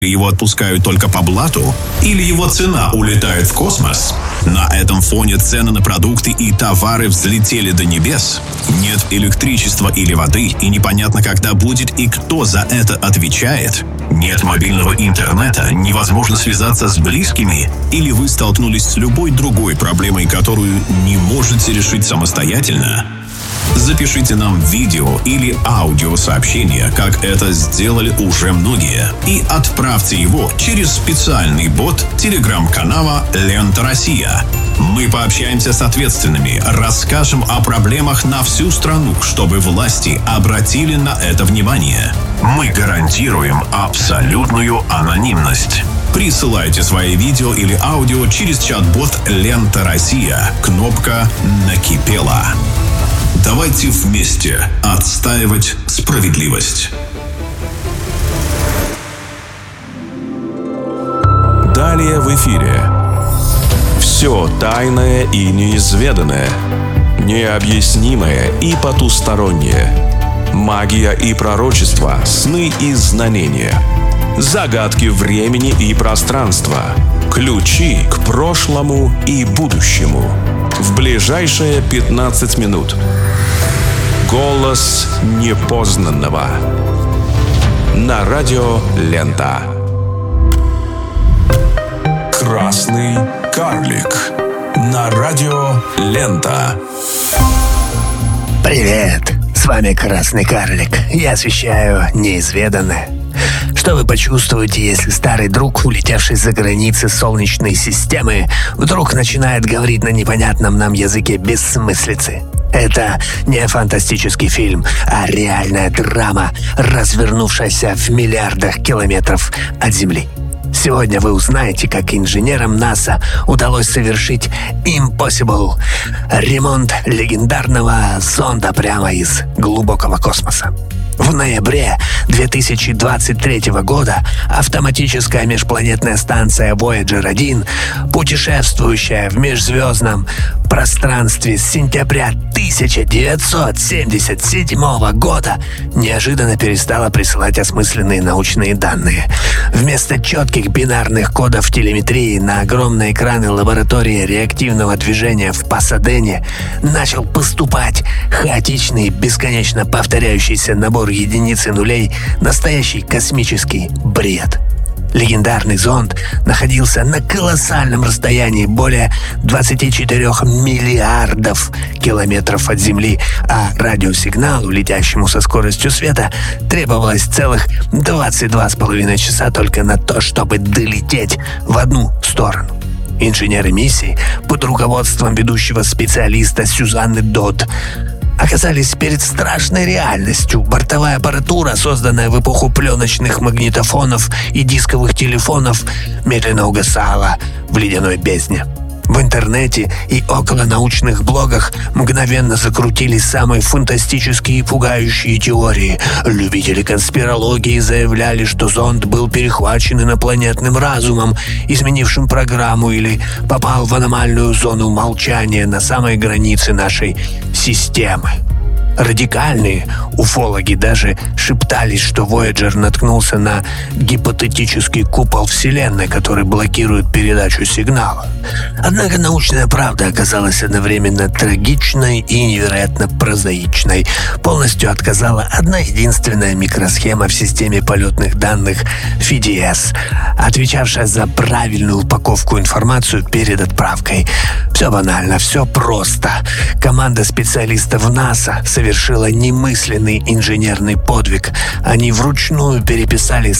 Его отпускают только по блату? Или его цена улетает в космос? На этом фоне цены на продукты и товары взлетели до небес. Нет электричества или воды, и непонятно, когда будет и кто за это отвечает. Нет мобильного интернета, невозможно связаться с близкими. Или вы столкнулись с любой другой проблемой, которую не можете решить самостоятельно? Запишите нам видео или аудиосообщение, как это сделали уже многие, и отправьте его через специальный бот телеграм-канала «Лента Россия». Мы пообщаемся с ответственными, расскажем о проблемах на всю страну, чтобы власти обратили на это внимание. Мы гарантируем абсолютную анонимность. Присылайте свои видео или аудио через чат-бот «Лента Россия». Кнопка «Накипела». Давайте вместе отстаивать справедливость. Далее в эфире. Все тайное и неизведанное, необъяснимое и потустороннее, магия и пророчество, сны и знамения, загадки времени и пространства, ключи к прошлому и будущему. В ближайшие 15 минут. Голос непознанного. На радио «Лента». Красный карлик. На радио «Лента». Привет, с вами Красный карлик. Я освещаю неизведанное. Что вы почувствуете, если старый друг, улетевший за границы Солнечной системы, вдруг начинает говорить на непонятном нам языке бессмыслицы? Это не фантастический фильм, а реальная драма, развернувшаяся в миллиардах километров от Земли. Сегодня вы узнаете, как инженерам НАСА удалось совершить impossible — ремонт легендарного зонда прямо из глубокого космоса. В ноябре 2023 года автоматическая межпланетная станция Voyager-1, путешествующая в межзвездном пространстве с сентября 1977 года, неожиданно перестала присылать осмысленные научные данные. Вместо четких бинарных кодов телеметрии на огромные экраны лаборатории реактивного движения в Пасадене начал поступать хаотичный, бесконечно повторяющийся набор единиц и нулей, настоящий космический бред. Легендарный зонд находился на колоссальном расстоянии, более 24 миллиардов километров от Земли, а радиосигналу, летящему со скоростью света, требовалось целых 22,5 часа только на то, чтобы долететь в одну сторону. Инженеры миссии под руководством ведущего специалиста Сюзанны Додд оказались перед страшной реальностью. Бортовая аппаратура, созданная в эпоху пленочных магнитофонов и дисковых телефонов, медленно угасала в ледяной бездне. В интернете и околонаучных блогах мгновенно закрутились самые фантастические и пугающие теории. Любители конспирологии заявляли, что зонд был перехвачен инопланетным разумом, изменившим программу, или попал в аномальную зону молчания на самой границе нашей системы. Радикальные уфологи даже шептались, что Voyager наткнулся на гипотетический купол Вселенной, который блокирует передачу сигнала. Однако научная правда оказалась одновременно трагичной и невероятно прозаичной. Полностью отказала одна единственная микросхема в системе полетных данных FDS, отвечавшая за правильную упаковку информации перед отправкой. Все банально, все просто. Команда специалистов НАСА совершила немысленный инженерный подвиг. Они вручную переписали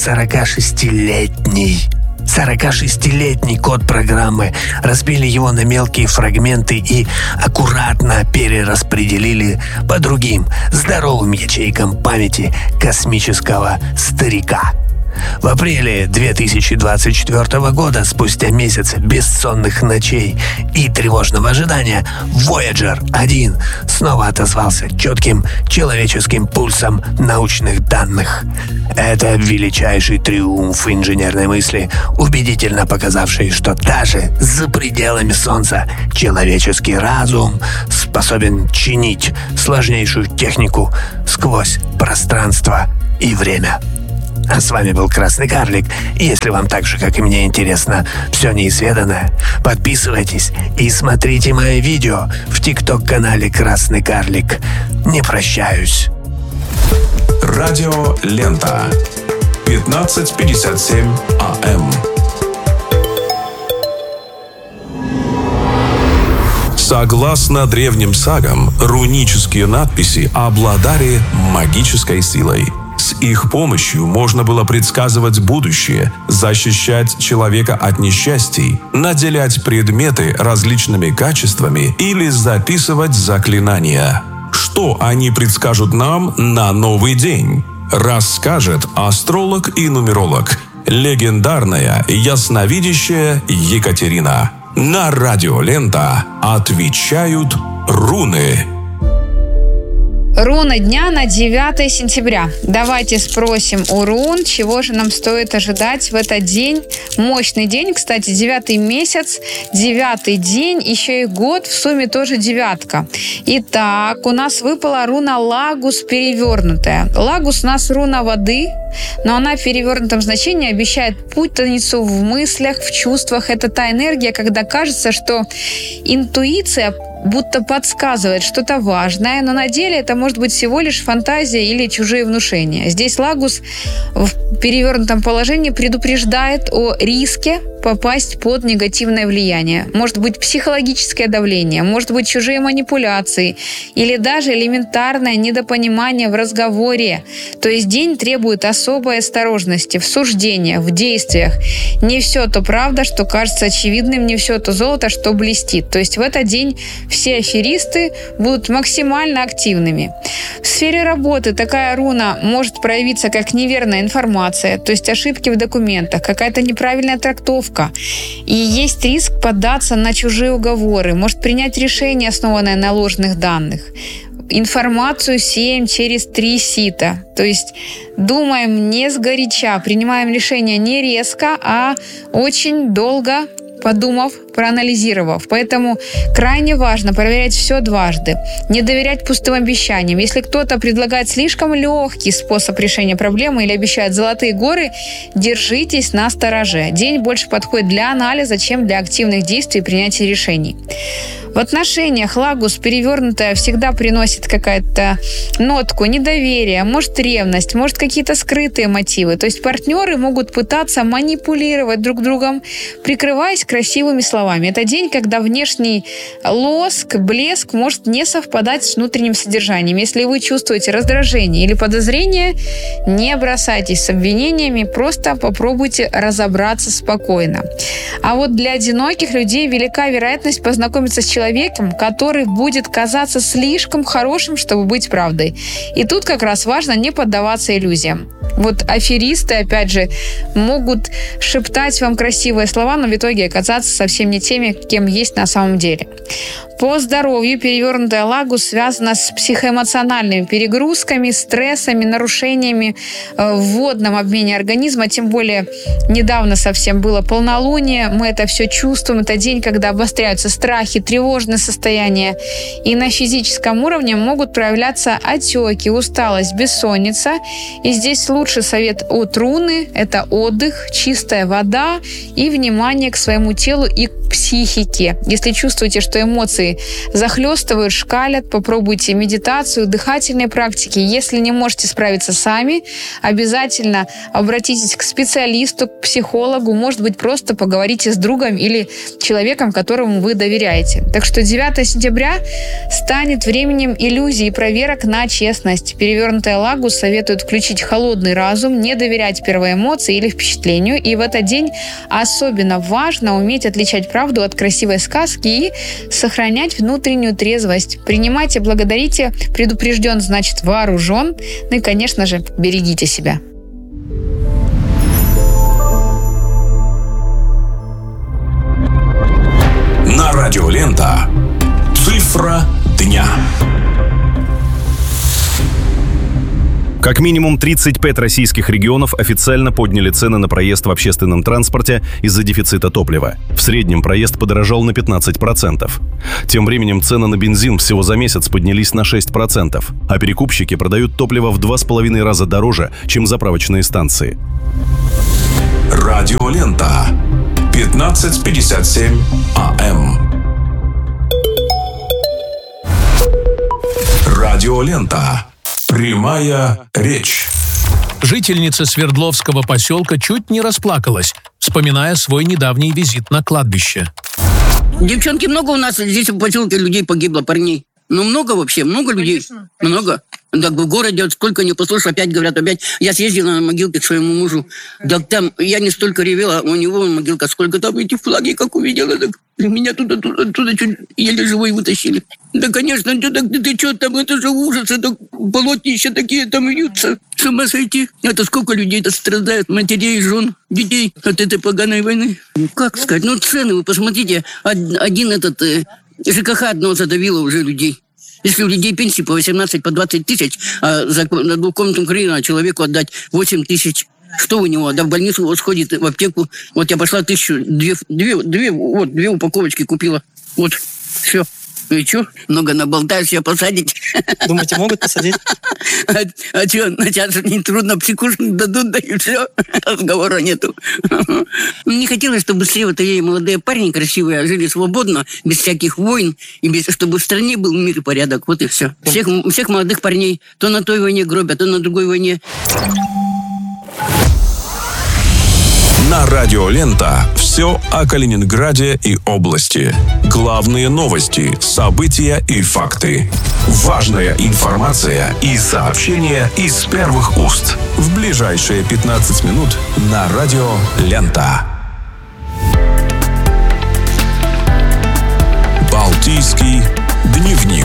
46-летний код программы, разбили его на мелкие фрагменты и аккуратно перераспределили по другим здоровым ячейкам памяти космического старика. В апреле 2024 года, спустя месяц бессонных ночей и тревожного ожидания, Voyager-1 снова отозвался четким человеческим пульсом научных данных. Это величайший триумф инженерной мысли, убедительно показавший, что даже за пределами Солнца человеческий разум способен чинить сложнейшую технику сквозь пространство и время. А с вами был Красный Карлик. Если вам так же, как и мне, интересно все неизведанное, подписывайтесь и смотрите мои видео в ТикТок-канале Красный Карлик. Не прощаюсь. Радио Лента. 15:57 АМ. Согласно древним сагам, рунические надписи обладали магической силой. С их помощью можно было предсказывать будущее, защищать человека от несчастий, наделять предметы различными качествами или записывать заклинания. Что они предскажут нам на новый день? Расскажет астролог и нумеролог, легендарная ясновидящая Екатерина. На Радио Лента отвечают руны. Руна дня на 9 сентября. Давайте спросим у рун, чего же нам стоит ожидать в этот день. Мощный день, кстати, 9 месяц, 9 день, еще и год, в сумме тоже 9. Итак, у нас выпала руна Лагус перевернутая. Лагус у нас руна воды, но она в перевернутом значении обещает путаницу в мыслях, в чувствах. Это та энергия, когда кажется, что интуиция будто подсказывает что-то важное, но на деле это может быть всего лишь фантазия или чужие внушения. Здесь Лагус в перевернутом положении предупреждает о риске попасть под негативное влияние. Может быть психологическое давление, может быть чужие манипуляции или даже элементарное недопонимание в разговоре. То есть день требует особой осторожности в суждениях, в действиях. Не все то правда, что кажется очевидным, не все то золото, что блестит. То есть в этот день все аферисты будут максимально активными. В сфере работы такая руна может проявиться как неверная информация, то есть ошибки в документах, какая-то неправильная трактовка. И есть риск поддаться на чужие уговоры, может принять решение, основанное на ложных данных. Информацию сеем через 3 сита. То есть думаем не сгоряча, принимаем решение не резко, а очень долго подумав, проанализировав. Поэтому крайне важно проверять все дважды. Не доверять пустым обещаниям. Если кто-то предлагает слишком легкий способ решения проблемы или обещает золотые горы, держитесь настороже. День больше подходит для анализа, чем для активных действий и принятия решений. В отношениях Лагус перевернутая всегда приносит какая-то нотку недоверия, может ревность, может какие-то скрытые мотивы. То есть партнеры могут пытаться манипулировать друг другом, прикрываясь красивыми словами. Это день, когда внешний лоск, блеск может не совпадать с внутренним содержанием. Если вы чувствуете раздражение или подозрение, не бросайтесь с обвинениями, просто попробуйте разобраться спокойно. А вот для одиноких людей велика вероятность познакомиться с человеком, который будет казаться слишком хорошим, чтобы быть правдой. И тут как раз важно не поддаваться иллюзиям. Вот аферисты, опять же, могут шептать вам красивые слова, но в итоге оказаться совсем не теми, кем есть на самом деле. По здоровью перевернутая Лагус связана с психоэмоциональными перегрузками, стрессами, нарушениями в водном обмене организма. Тем более недавно совсем было полнолуние. Мы это все чувствуем. Это день, когда обостряются страхи, тревожное состояние. И на физическом уровне могут проявляться отеки, усталость, бессонница. И здесь лучший совет от руны – это отдых, чистая вода и внимание к своему телу и к психике. Если чувствуете, что эмоции захлестывают, шкалят, попробуйте медитацию, дыхательные практики. Если не можете справиться сами, обязательно обратитесь к специалисту, к психологу. Может быть, просто поговорите с другом или человеком, которому вы доверяете. Так что 9 сентября станет временем иллюзий и проверок на честность. Перевернутая Лагус советует включить холодный разум, не доверять первой эмоции или впечатлению. И в этот день особенно важно уметь отличать правду от красивой сказки и сохранять внутреннюю трезвость. Принимайте, благодарите. Предупрежден, значит вооружен. Ну и, конечно же, берегите себя. На Радио Лента. Цифра дня. Как минимум 35 российских регионов официально подняли цены на проезд в общественном транспорте из-за дефицита топлива. В среднем проезд подорожал на 15%. Тем временем цены на бензин всего за месяц поднялись на 6%, а перекупщики продают топливо в 2,5 раза дороже, чем заправочные станции. Радиолента. 15:57 АМ. Радиолента. Прямая речь. Жительница Свердловского поселка чуть не расплакалась, вспоминая свой недавний визит на кладбище. Девчонки, много у нас здесь в поселке людей погибло, парней. Ну, много вообще, много людей. Конечно. Много. Так в городе, вот сколько не послушал, опять говорят, опять. Я съездила на могилке к своему мужу. Так там, я не столько ревела, у него могилка, сколько там эти флаги, как увидела. Так меня туда чуть еле живой вытащили. Да, конечно, ты что там, это же ужас, это полотнища такие там вьются. С ума сойти. Это сколько людей-то страдают, матерей, жен, детей от этой поганой войны. Ну, как сказать, ну, цены, вы посмотрите, один этот... ЖКХ одно задавило уже людей. Если у людей пенсии по 18, по 20 тысяч, а на двухкомнатную квартиру человеку отдать 8 тысяч, что у него? Да в больницу вот сходит, в аптеку. Вот я пошла 2 упаковочки купила. Вот, все. Ну и что? Много наболтаешь, я посадить. Думаете, могут посадить? А что, сейчас нетрудно, психушник дадут, да и все. Разговора нету. Не хотелось, чтобы быстрее вот эти молодые парни красивые жили свободно, без всяких войн, и чтобы в стране был мир и порядок. Вот и все. Всех молодых парней то на той войне гробят, то на другой войне. На Радиолента все о Калининграде и области. Главные новости, события и факты. Важная информация и сообщения из первых уст. В ближайшие 15 минут на Радиолента. Балтийский дневник.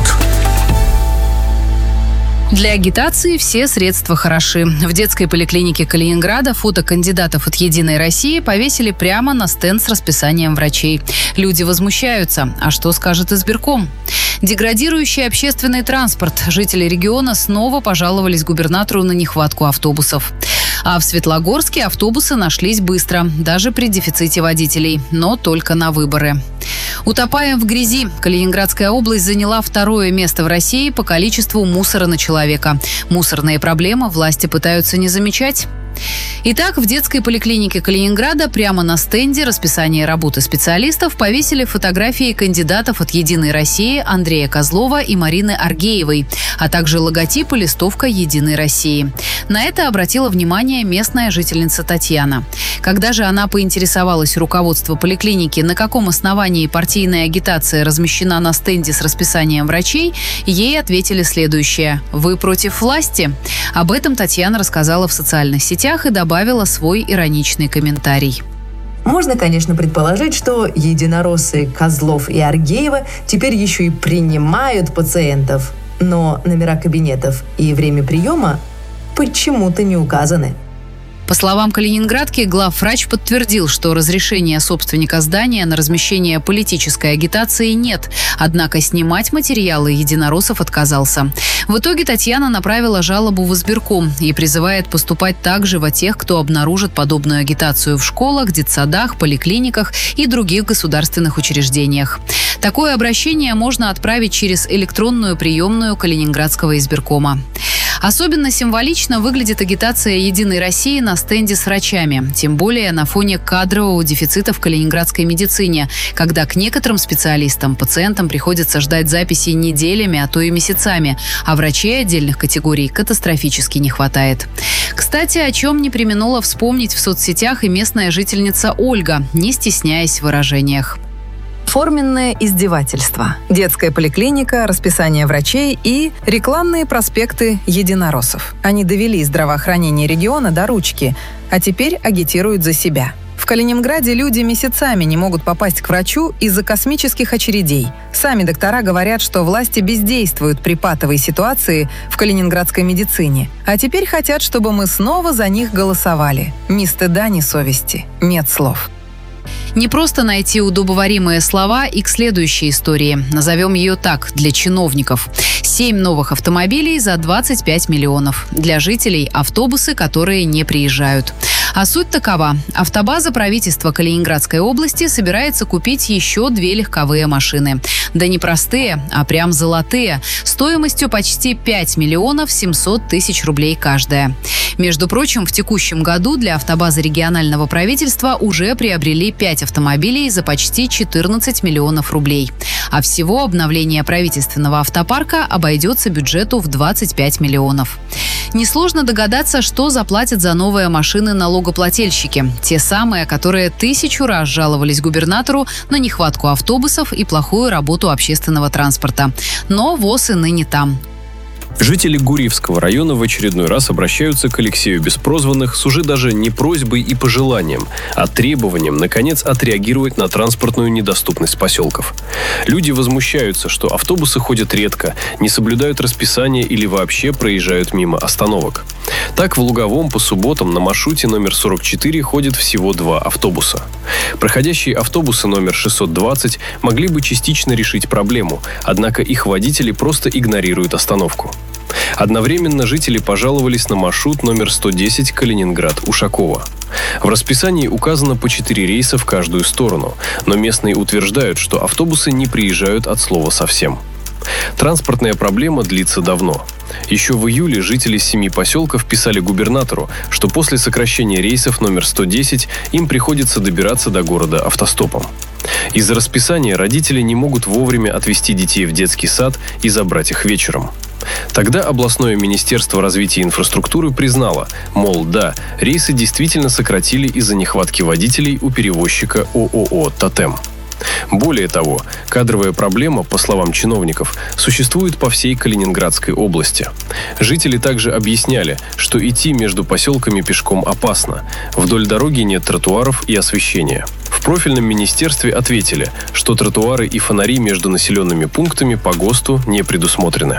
Для агитации все средства хороши. В детской поликлинике Калининграда фото кандидатов от «Единой России» повесили прямо на стенд с расписанием врачей. Люди возмущаются. А что скажет избирком? Деградирующий общественный транспорт. Жители региона снова пожаловались губернатору на нехватку автобусов. А в Светлогорске автобусы нашлись быстро, даже при дефиците водителей, но только на выборы. Утопаем в грязи. Калининградская область заняла 2-е место в России по количеству мусора на человека. Мусорные проблемы власти пытаются не замечать. Итак, в детской поликлинике Калининграда прямо на стенде расписания работы специалистов повесили фотографии кандидатов от «Единой России» Андрея Козлова и Марины Аргеевой, а также логотип и листовка «Единой России». На это обратила внимание местная жительница Татьяна. Когда же она поинтересовалась у руководства поликлиники, на каком основании партийная агитация размещена на стенде с расписанием врачей, ей ответили следующее: «Вы против власти?» Об этом Татьяна рассказала в социальных сетях и добавила свой ироничный комментарий. Можно, конечно, предположить, что единороссы Козлов и Аргеева теперь еще и принимают пациентов, но номера кабинетов и время приема почему-то не указаны. По словам калининградки, главврач подтвердил, что разрешения собственника здания на размещение политической агитации нет, однако снимать материалы единороссов отказался. В итоге Татьяна направила жалобу в избирком и призывает поступать также во тех, кто обнаружит подобную агитацию в школах, детсадах, поликлиниках и других государственных учреждениях. Такое обращение можно отправить через электронную приемную Калининградского избиркома. Особенно символично выглядит агитация «Единой России» на стенде с врачами, тем более на фоне кадрового дефицита в калининградской медицине, когда к некоторым специалистам пациентам приходится ждать записи неделями, а то и месяцами, а врачей отдельных категорий катастрофически не хватает. Кстати, о чем не преминула вспомнить в соцсетях и местная жительница Ольга, не стесняясь в выражениях. Форменное издевательство, детская поликлиника, расписание врачей и рекламные проспекты единороссов. Они довели здравоохранение региона до ручки, а теперь агитируют за себя. В Калининграде люди месяцами не могут попасть к врачу из-за космических очередей. Сами доктора говорят, что власти бездействуют при патовой ситуации в калининградской медицине. А теперь хотят, чтобы мы снова за них голосовали. Ни стыда, ни совести. Нет слов. Не просто найти удобоваримые слова и к следующей истории. Назовем ее так, для чиновников. 7 новых автомобилей за 25 миллионов. Для жителей – автобусы, которые не приезжают. А суть такова. Автобаза правительства Калининградской области собирается купить еще 2 легковые машины. Да не простые, а прям золотые, стоимостью почти 5 миллионов 700 тысяч рублей каждая. Между прочим, в текущем году для автобазы регионального правительства уже приобрели 5 автомобилей за почти 14 миллионов рублей. А всего обновление правительственного автопарка обойдется бюджету в 25 миллионов. Несложно догадаться, что заплатят за новые машины налогоплательщики. Те самые, которые 1000 раз жаловались губернатору на нехватку автобусов и плохую работу общественного транспорта. Но ВОЗ и ныне там. Жители Гурьевского района в очередной раз обращаются к Алексею Беспрозванных с уже даже не просьбой и пожеланием, а требованием, наконец, отреагировать на транспортную недоступность поселков. Люди возмущаются, что автобусы ходят редко, не соблюдают расписание или вообще проезжают мимо остановок. Так, в Луговом по субботам на маршруте номер 44 ходит всего 2 автобуса. Проходящие автобусы номер 620 могли бы частично решить проблему, однако их водители просто игнорируют остановку. Одновременно жители пожаловались на маршрут номер 110 Калининград-Ушакова. В расписании указано по 4 рейса в каждую сторону, но местные утверждают, что автобусы не приезжают от слова совсем. Транспортная проблема длится давно. Еще в июле жители 7 поселков писали губернатору, что после сокращения рейсов номер 110 им приходится добираться до города автостопом. Из-за расписания родители не могут вовремя отвезти детей в детский сад и забрать их вечером. Тогда областное министерство развития инфраструктуры признало, мол, да, рейсы действительно сократили из-за нехватки водителей у перевозчика ООО «Тотем». Более того, кадровая проблема, по словам чиновников, существует по всей Калининградской области. Жители также объясняли, что идти между поселками пешком опасно. Вдоль дороги нет тротуаров и освещения. В профильном министерстве ответили, что тротуары и фонари между населенными пунктами по ГОСТу не предусмотрены.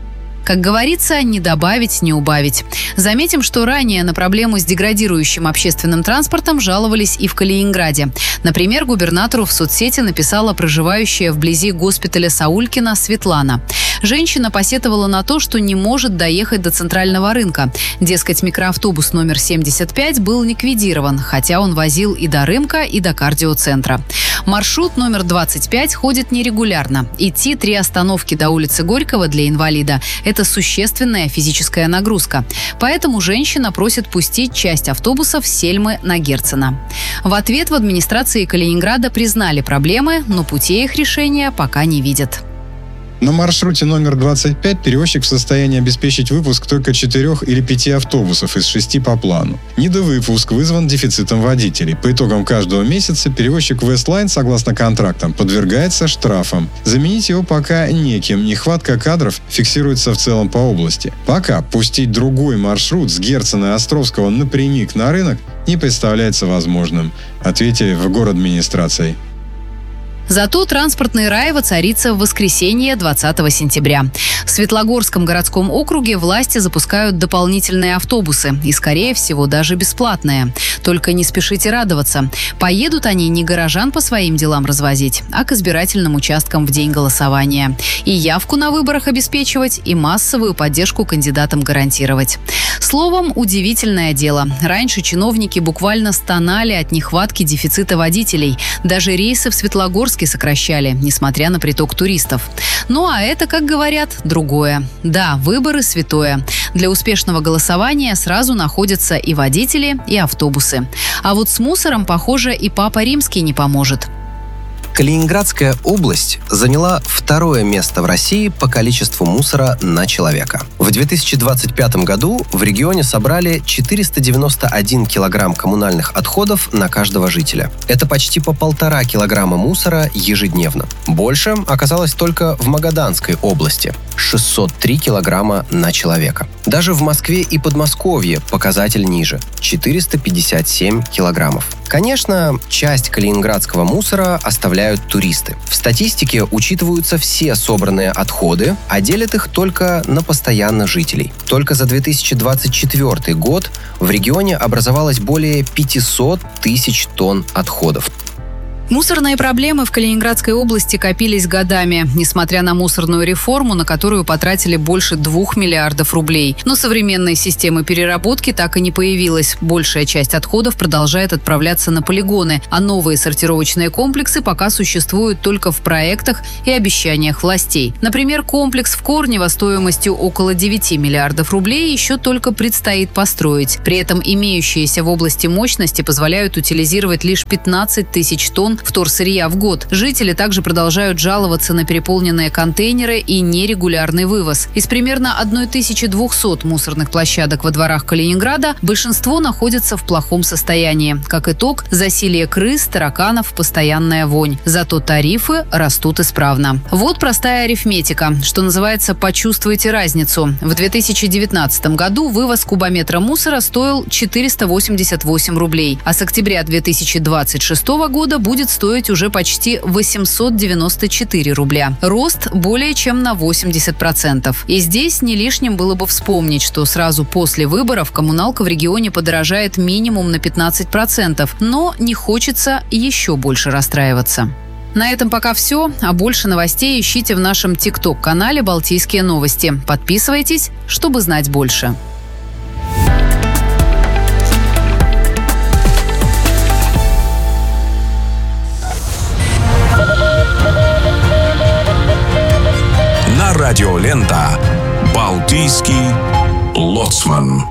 Как говорится, не добавить, не убавить. Заметим, что ранее на проблему с деградирующим общественным транспортом жаловались и в Калининграде. Например, губернатору в соцсети написала проживающая вблизи госпиталя Саулькина Светлана. Женщина посетовала на то, что не может доехать до центрального рынка. Дескать, микроавтобус номер 75 был ликвидирован, хотя он возил и до рынка, и до кардиоцентра. Маршрут номер 25 ходит нерегулярно. Идти 3 остановки до улицы Горького для инвалида – это существенная физическая нагрузка. Поэтому женщина просит пустить часть автобусов с Сельмы на Герцена. В ответ в администрации Калининграда признали проблемы, но путей их решения пока не видят. На маршруте номер 25 перевозчик в состоянии обеспечить выпуск только 4 или 5 автобусов из 6 по плану. Недовыпуск вызван дефицитом водителей. По итогам каждого месяца перевозчик Westline, согласно контрактам, подвергается штрафам. Заменить его пока неким. Нехватка кадров фиксируется в целом по области. Пока пустить другой маршрут с Герцена и Островского напрямик на рынок не представляется возможным, ответили в городадминистрации. Зато транспортный рай воцарится в воскресенье 20 сентября. В Светлогорском городском округе власти запускают дополнительные автобусы и, скорее всего, даже бесплатные. Только не спешите радоваться. Поедут они не горожан по своим делам развозить, а к избирательным участкам в день голосования. И явку на выборах обеспечивать, и массовую поддержку кандидатам гарантировать. Словом, удивительное дело. Раньше чиновники буквально стонали от нехватки дефицита водителей. Даже рейсы в Светлогорск сокращали, несмотря на приток туристов. Ну а это, как говорят, другое. Да, выборы святое. Для успешного голосования сразу находятся и водители, и автобусы. А вот с мусором, похоже, и Папа Римский не поможет. Калининградская область заняла 2-е место в России по количеству мусора на человека. В 2025 году в регионе собрали 491 килограмм коммунальных отходов на каждого жителя. Это почти по 1,5 килограмма мусора ежедневно. Больше оказалось только в Магаданской области – 603 килограмма на человека. Даже в Москве и Подмосковье показатель ниже – 457 килограммов. Конечно, часть калининградского мусора оставляют туристы. В статистике учитываются все собранные отходы, а делят их только на постоянных жителей. Только за 2024 год в регионе образовалось более 500 тысяч тонн отходов. Мусорные проблемы в Калининградской области копились годами, несмотря на мусорную реформу, на которую потратили больше 2 миллиардов рублей. Но современной системы переработки так и не появилась. Большая часть отходов продолжает отправляться на полигоны, а новые сортировочные комплексы пока существуют только в проектах и обещаниях властей. Например, комплекс в Корнево стоимостью около 9 миллиардов рублей еще только предстоит построить. При этом имеющиеся в области мощности позволяют утилизировать лишь 15 тысяч тонн вторсырья в год. Жители также продолжают жаловаться на переполненные контейнеры и нерегулярный вывоз. Из примерно 1200 мусорных площадок во дворах Калининграда большинство находятся в плохом состоянии. Как итог, засилье крыс, тараканов, постоянная вонь. Зато тарифы растут исправно. Вот простая арифметика, что называется «почувствуйте разницу». В 2019 году вывоз кубометра мусора стоил 488 рублей, а с октября 2026 года будет стоить уже почти 894 рубля. Рост более чем на 80%. И здесь не лишним было бы вспомнить, что сразу после выборов коммуналка в регионе подорожает минимум на 15%, но не хочется еще больше расстраиваться. На этом пока все, а больше новостей ищите в нашем ТикТок-канале «Балтийские новости». Подписывайтесь, чтобы знать больше. Радиолента «Балтийский лоцман».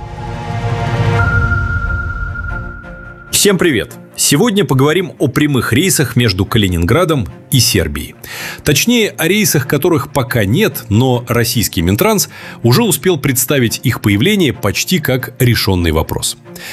Всем привет! Сегодня поговорим о прямых рейсах между Калининградом и Сербией. Точнее, о рейсах, которых пока нет, но российский Минтранс уже успел представить их появление почти как решенный вопрос.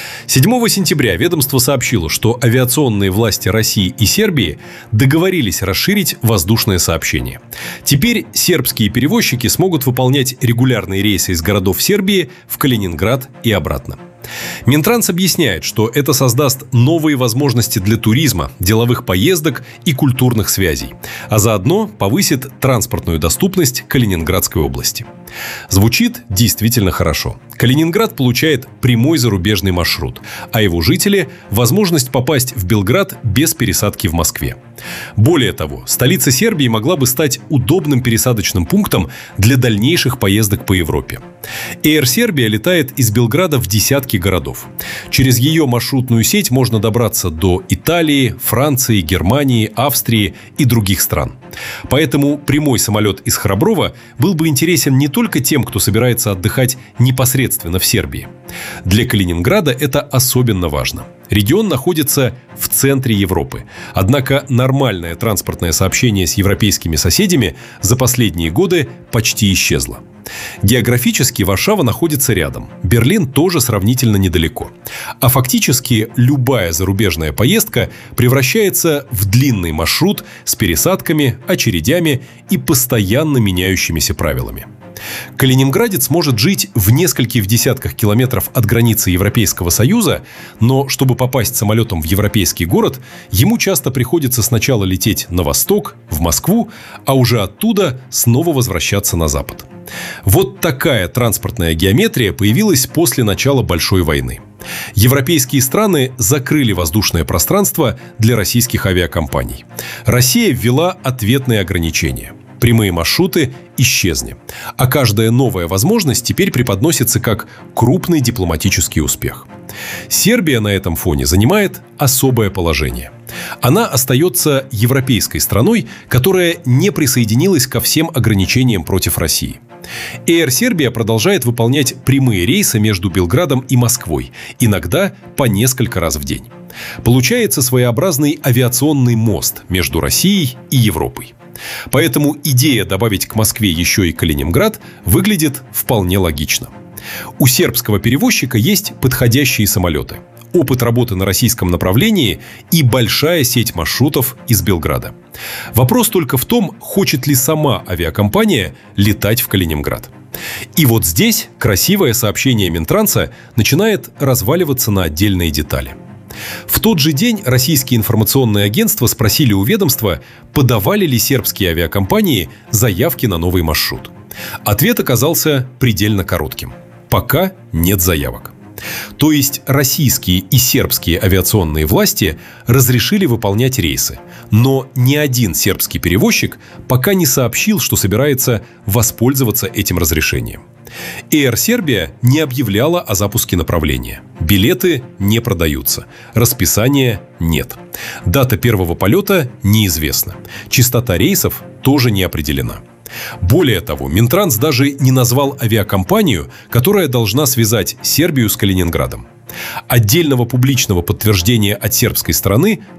7 сентября ведомство сообщило, что авиационные власти России и Сербии договорились расширить воздушное сообщение. Теперь сербские перевозчики смогут выполнять регулярные рейсы из городов Сербии в Калининград и обратно. Минтранс объясняет, что это создаст новые возможности для туризма, деловых поездок и культурных связей, а заодно повысит транспортную доступность Калининградской области. Звучит действительно хорошо. Калининград получает прямой зарубежный маршрут, а его жители – возможность попасть в Белград без пересадки в Москве. Более того, столица Сербии могла бы стать удобным пересадочным пунктом для дальнейших поездок по Европе. Air Serbia летает из Белграда в десятки городов. Через ее маршрутную сеть можно добраться до Италии, Франции, Германии, Австрии и других стран. Поэтому прямой самолет из Храброва был бы интересен не только тем, кто собирается отдыхать непосредственно в Сербии. Для Калининграда это особенно важно. Регион находится в центре Европы. Однако нормальное транспортное сообщение с европейскими соседями за последние годы почти исчезло. Географически Варшава находится рядом, Берлин тоже сравнительно недалеко. А фактически любая зарубежная поездка превращается в длинный маршрут с пересадками, очередями и постоянно меняющимися правилами. Калининградец может жить в нескольких десятках километров от границы Европейского Союза, но чтобы попасть самолетом в европейский город, ему часто приходится сначала лететь на восток, в Москву, а уже оттуда снова возвращаться на запад. Вот такая транспортная геометрия появилась после начала Большой войны. Европейские страны закрыли воздушное пространство для российских авиакомпаний. Россия ввела ответные ограничения. Прямые маршруты исчезли. А каждая новая возможность теперь преподносится как крупный дипломатический успех. Сербия на этом фоне занимает особое положение. Она остается европейской страной, которая не присоединилась ко всем ограничениям против России. Air Serbia продолжает выполнять прямые рейсы между Белградом и Москвой, иногда по несколько раз в день. Получается своеобразный авиационный мост между Россией и Европой. Поэтому идея добавить к Москве еще и Калининград выглядит вполне логично. У сербского перевозчика есть подходящие самолеты, опыт работы на российском направлении и большая сеть маршрутов из Белграда. Вопрос только в том, хочет ли сама авиакомпания летать в Калининград. И вот здесь красивое сообщение Минтранса начинает разваливаться на отдельные детали. В тот же день российские информационные агентства спросили у ведомства, подавали ли сербские авиакомпании заявки на новый маршрут. Ответ оказался предельно коротким. Пока нет заявок. То есть российские и сербские авиационные власти разрешили выполнять рейсы. Но ни один сербский перевозчик пока не сообщил, что собирается воспользоваться этим разрешением. Air Serbia не объявляла о запуске направления. Билеты не продаются. Расписания нет. Дата первого полета неизвестна. Частота рейсов тоже не определена. Более того, Минтранс даже не назвал авиакомпанию, которая должна связать Сербию с Калининградом. Отдельного публичного подтверждения от сербской стороны